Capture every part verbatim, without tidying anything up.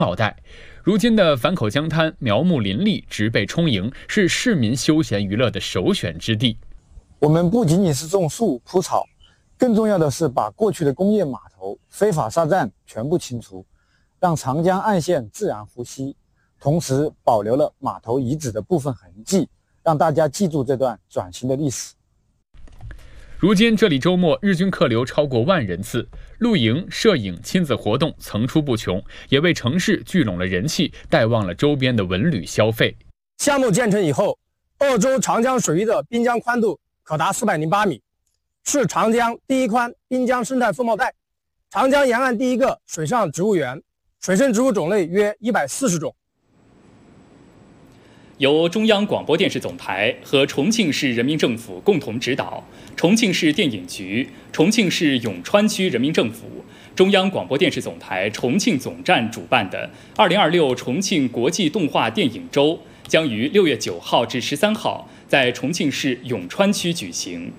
帽带。如今的反口江滩苗木林立，植被充盈，是市民休闲娱乐的首选之地。 我们不仅仅是种树铺草，更重要的是把过去的工业码头、非法沙站全部清除，让长江岸线自然呼吸，同时保留了码头遗址的部分痕迹，让大家记住这段转型的历史。 如今这里周末日均客流超过万人次，露营、摄影、亲子活动层出不穷，也为城市聚拢了人气，带旺了周边的文旅消费。 项目建成以后，鄂州长江水域的滨江宽度可达四百零八米，是长江第一宽滨江生态风貌带，长江沿岸第一个水上植物园，水生植物种类约一百四十种。 由中央广播电视总台和重庆市人民政府共同指导，重庆市电影局、重庆市永川区人民政府、中央广播电视总台重庆总站主办的二零二六重庆国际动画电影周将于六月九号至十三号在重庆市永川区举行。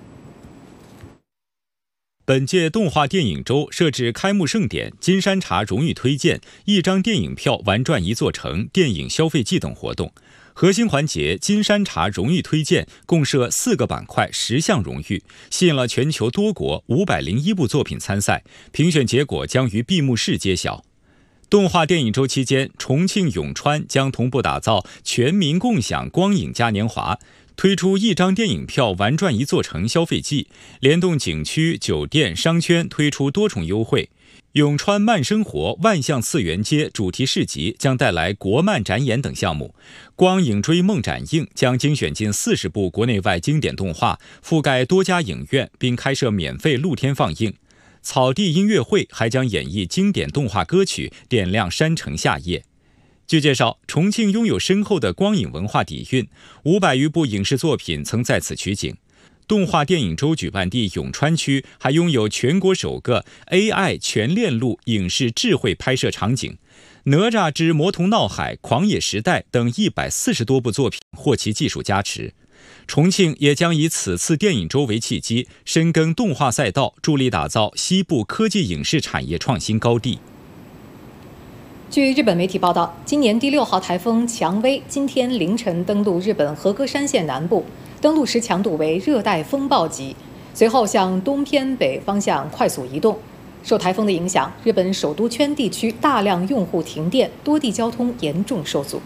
本届动画电影周设置开幕盛典、金山茶荣誉推荐、一张电影票玩转一座城、电影消费季等活动。核心环节金山茶荣誉推荐共设四个板块十项荣誉，吸引了全球多国五百零一部作品参赛，评选结果将于闭幕式揭晓。动画电影周期间，重庆永川将同步打造全民共享光影嘉年华，推出一张电影票玩转一座城消费季，联动景区、酒店、商圈推出多重优惠。永川慢生活万象次元街主题市集将带来国漫展演等项目，光影追梦展映将精选近四十部国内外经典动画，覆盖多家影院，并开设免费露天放映。草地音乐会还将演绎经典动画歌曲，点亮山城夏夜。据介绍，重庆拥有深厚的光影文化底蕴，五百余部影视作品曾在此取景。动画电影周举办地永川区还拥有全国首个 A I 全链路影视智慧拍摄场景，哪吒之魔童闹海、狂野时代等一百四十多部作品获其技术加持。重庆也将以此次电影周为契机，深耕动画赛道，助力打造西部科技影视产业创新高地。 据日本媒体报道，今年第六号台风蔷薇今天凌晨登陆日本和歌山县南部，登陆时强度为热带风暴级，随后向东偏北方向快速移动。受台风的影响，日本首都圈地区大量用户停电，多地交通严重受阻。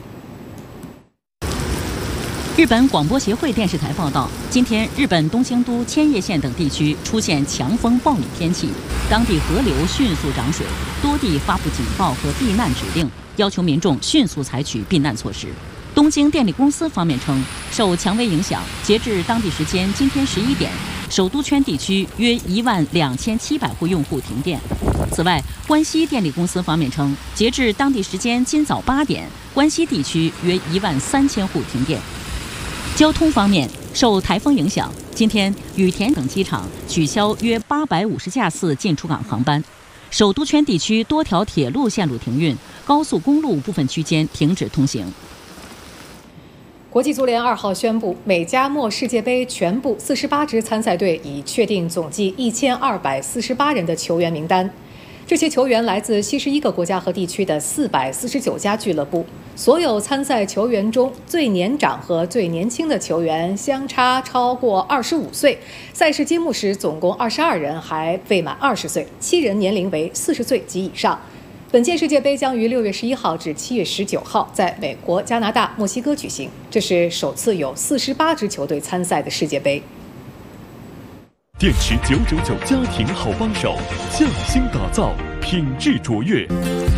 日本广播协会电视台报道，今天日本东京都千叶县等地区出现强风暴雨天气，当地河流迅速涨水，多地发布警报和避难指令，要求民众迅速采取避难措施。东京电力公司方面称，受蔷薇影响，截至当地时间今天十一点，首都圈地区约一万两千七百户用户停电。此外，关西电力公司方面称，截至当地时间今早八点，关西地区约一万三千户停电。交通方面，受台风影响，今天羽田等机场取消约八百五十架次进出港航班，首都圈地区多条铁路线路停运，高速公路部分区间停止通行。 国际足联二号宣布，美加墨世界杯全部四十八支参赛队已确定总计一千二百四十八人的球员名单。这些球员来自七十一个国家和地区的四百四十九家俱乐部。所有参赛球员中，最年长和最年轻的球员相差超过二十五岁。赛事揭幕时，总共二十二人还未满二十岁，七人年龄为四十岁及以上。本届世界杯将于六月十一号至七月十九号在美国、加拿大、墨西哥举行，这是首次有四十八支球队参赛的世界杯。 电池九九九家庭好帮手，匠心打造，品质卓越。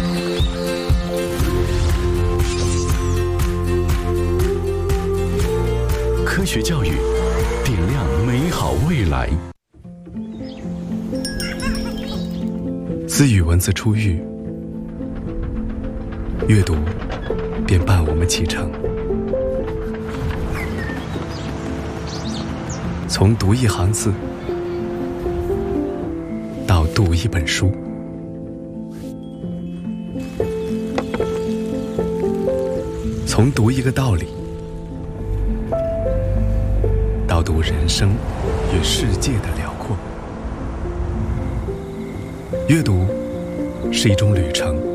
科学教育，点亮美好未来。自语文字初遇，阅读便伴我们启程。从读一行字到读一本书，从读一个道理到读人生与世界的辽阔。阅读是一种旅程，